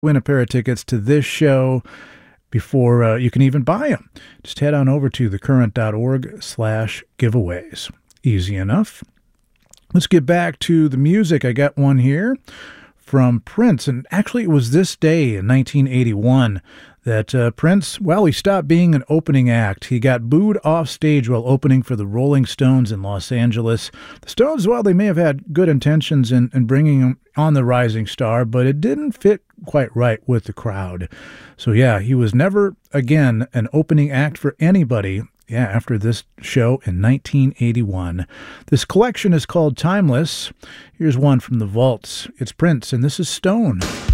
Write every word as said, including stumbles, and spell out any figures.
Win a pair of tickets to this show before uh, you can even buy them. Just head on over to thecurrent.org slash giveaways. Easy enough. Let's get back to the music. I got one here from Prince, and actually it was this day in nineteen eighty-one that uh, Prince, well, he stopped being an opening act. He got booed off stage while opening for the Rolling Stones in Los Angeles. The Stones, well, they may have had good intentions in, in bringing him on the rising star, but it didn't fit quite right with the crowd. So yeah, he was never again an opening act for anybody. Yeah, after this show in nineteen eighty-one. This collection is called Timeless. Here's one from the Vaults. It's Prince, and this is Stone.